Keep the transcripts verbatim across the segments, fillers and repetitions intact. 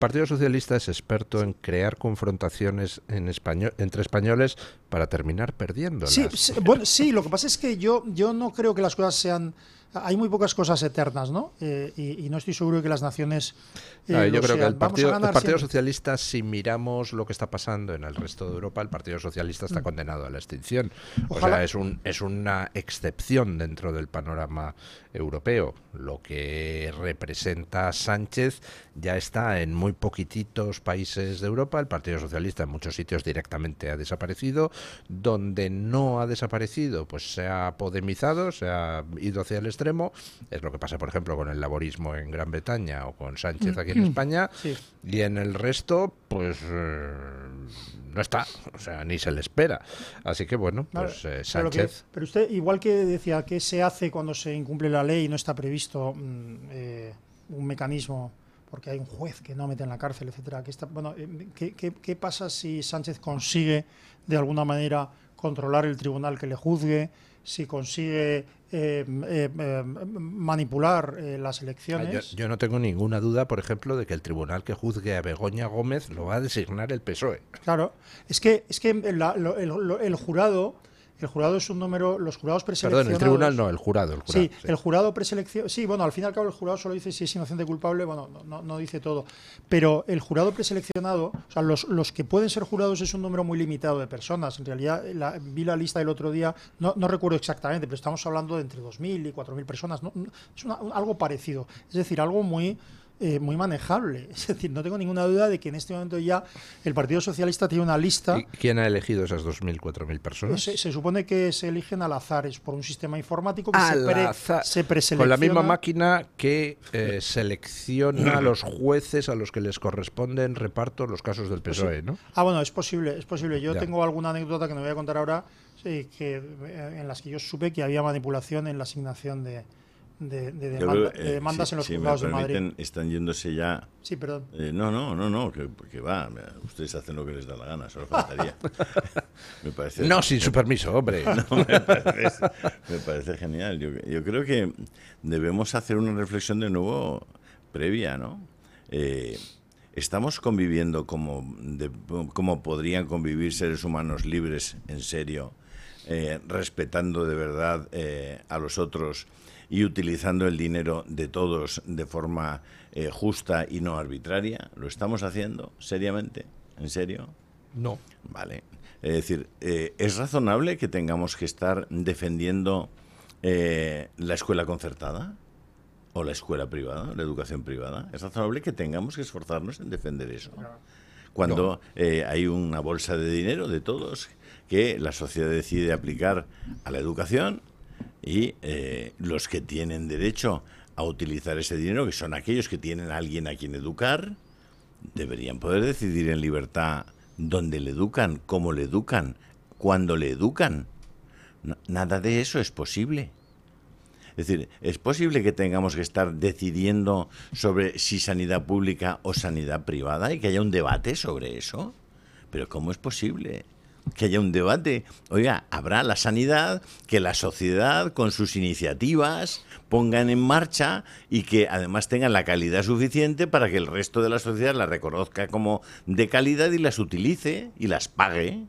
Partido Socialista es experto en crear confrontaciones en español, entre españoles para terminar perdiéndolas. Sí, sí, bueno, sí, lo que pasa es que yo, yo no creo que las cosas sean... Hay muy pocas cosas eternas, ¿no? Eh, y, y no estoy seguro de que las naciones eh, Ah, yo lo creo que sean. el Vamos a Partido, el ganar Partido siempre. Socialista, si miramos lo que está pasando en el resto de Europa, el Partido Socialista está condenado a la extinción. O Ojalá. sea, es, un, es una excepción dentro del panorama europeo. Lo que representa Sánchez ya está en muy poquititos países de Europa. El Partido Socialista en muchos sitios directamente ha desaparecido. Donde no ha desaparecido, pues se ha podemizado, se ha ido hacia el extremo. Es lo que pasa, por ejemplo, con el laborismo en Gran Bretaña o con Sánchez aquí en España. Sí. Y en el resto, pues eh, no está, o sea, ni se le espera. Así que bueno, pues eh, Pero, lo que- Sánchez. pero usted, igual que decía, ¿qué se hace cuando se incumple la ley y no está previsto mm, eh, un mecanismo porque hay un juez que no mete en la cárcel, etcétera? ¿Qué, está, bueno, eh, ¿qué, qué, qué pasa si Sánchez consigue de alguna manera controlar el tribunal que le juzgue, si consigue eh, eh, eh, manipular eh, las Yo, elecciones? yo no tengo ninguna duda, por ejemplo, de que el tribunal que juzgue a Begoña Gómez lo va a designar el P S O E. Claro, es que es que la- lo- el, lo- el jurado, el jurado es un número, los jurados preseleccionados. Perdón, el tribunal no, el jurado. El jurado Sí, el jurado preselección. Sí, bueno, al fin y al cabo el jurado solo dice si es inocente o culpable, bueno, no, no, no dice todo. Pero el jurado preseleccionado, o sea, los, los que pueden ser jurados es un número muy limitado de personas. En realidad, la, vi la lista el otro día, no, no recuerdo exactamente, pero estamos hablando de entre dos mil y cuatro mil personas. ¿No? Es una- algo parecido. Es decir, algo muy. eh, muy manejable. Es decir, no tengo ninguna duda de que en este momento ya el Partido Socialista tiene una lista. ¿Y quién ha elegido esas dos mil, cuatro mil personas? Se, se supone que se eligen al azar, es por un sistema informático que se, Al pre, azar, se preselecciona. con la misma máquina que eh, selecciona a los jueces a los que les corresponden reparto los casos del P S O E, ¿no? Ah, bueno, es posible, es posible. Yo Ya. tengo alguna anécdota que no voy a contar ahora, sí, que, eh, en las que yo supe que había manipulación en la asignación de, de, de Yo demanda- creo, de eh, demandas si, en los si me juzgados de permiten, Madrid. están yéndose ya. Sí, perdón. Eh, no, no, no, no, que, que va. Ustedes hacen lo que les da la gana, solo faltaría. me parece, No, sin su permiso, hombre. No, me, parece, me parece genial. Yo, yo creo que debemos hacer una reflexión de nuevo previa, ¿no? Eh, ¿Estamos conviviendo como, de, como podrían convivir seres humanos libres, en serio, eh, respetando de verdad eh, a los otros y utilizando el dinero de todos de forma eh, justa y no arbitraria? ¿Lo estamos haciendo seriamente? ¿En serio? No. Vale. Es decir, eh, ¿es razonable que tengamos que estar defendiendo eh, la escuela concertada o la escuela privada, la educación privada? ¿Es razonable que tengamos que esforzarnos en defender eso? Cuando eh, hay una bolsa de dinero de todos que la sociedad decide aplicar a la educación y eh, los que tienen derecho a utilizar ese dinero, que son aquellos que tienen a alguien a quien educar, deberían poder decidir en libertad dónde le educan, cómo le educan, cuándo le educan. No, nada de eso es posible. Es decir, ¿es posible que tengamos que estar decidiendo sobre si sanidad pública o sanidad privada y que haya un debate sobre eso? ¿Pero cómo es posible que haya un debate? Oiga, habrá la sanidad que la sociedad con sus iniciativas pongan en marcha y que además tengan la calidad suficiente para que el resto de la sociedad las reconozca como de calidad y las utilice y las pague.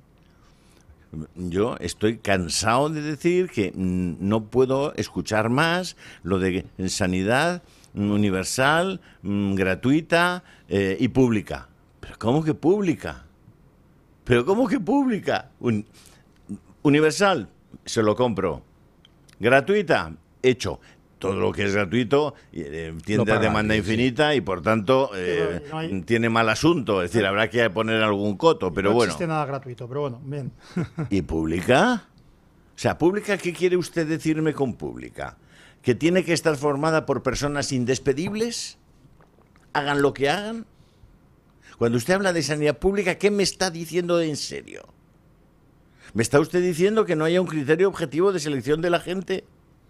Yo estoy cansado de decir que mm, no puedo escuchar más lo de sanidad universal, mm, gratuita eh, y pública. ¿Pero cómo que pública? ¿Pero cómo que pública? Un, universal, se lo compro. Gratuita, hecho. Todo lo que es gratuito eh, tiende a demanda infinita y por tanto eh, Pero no hay- tiene mal asunto. Es decir, habrá que poner algún coto, pero no bueno. existe nada gratuito, pero bueno, bien. ¿Y pública? O sea, ¿pública qué quiere usted decirme con pública? ¿Que tiene que estar formada por personas indespedibles? ¿Hagan lo que hagan? Cuando usted habla de sanidad pública, ¿qué me está diciendo en serio? ¿Me está usted diciendo que no haya un criterio objetivo de selección de la gente?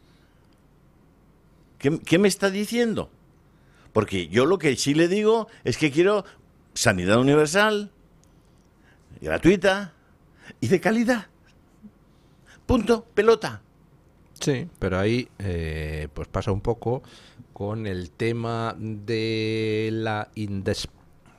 ¿Qué, qué me está diciendo? Porque yo lo que sí le digo es que quiero sanidad universal, gratuita y de calidad. Punto, pelota. Sí, pero ahí eh, pues pasa un poco con el tema de la indes-